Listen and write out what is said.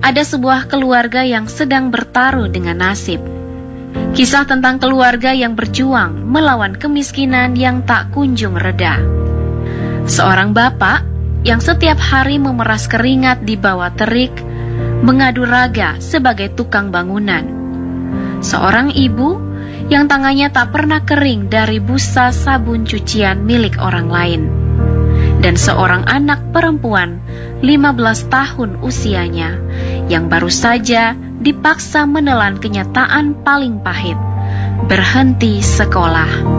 ada sebuah keluarga yang sedang bertaruh dengan nasib. Kisah tentang keluarga yang berjuang melawan kemiskinan yang tak kunjung reda. Seorang bapak yang setiap hari memeras keringat di bawah terik, mengadu raga sebagai tukang bangunan. Seorang ibu yang tangannya tak pernah kering dari busa sabun cucian milik orang lain. Dan seorang anak perempuan 15 tahun usianya yang baru saja dipaksa menelan kenyataan paling pahit, berhenti sekolah.